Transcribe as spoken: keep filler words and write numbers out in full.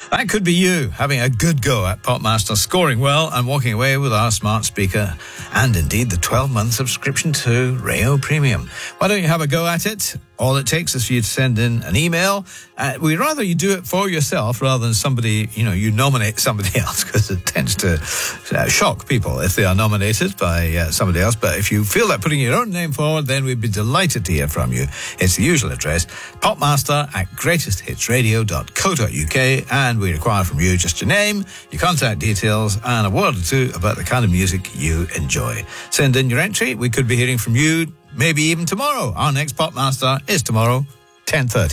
That could be you having a good go at Popmaster, scoring well and walking away with our smart speaker and indeed the twelve-month subscription to Rayo Premium. Why don't you have a go at it? All it takes is for you to send in an email. Uh, we'd rather you do it for yourself rather than somebody, you know, you nominate somebody else, because it tends to uh, shock people if they are nominated by uh, somebody else. But if you feel like putting your own name forward, then we'd be delighted to hear from you. It's the usual address, popmaster at greatest hits radio dot co dot uk, and we require from you just your name, your contact details, and a word or two about the kind of music you enjoy. Send in your entry. We could be hearing from you maybe even tomorrow. Our next Popmaster is tomorrow, ten thirty.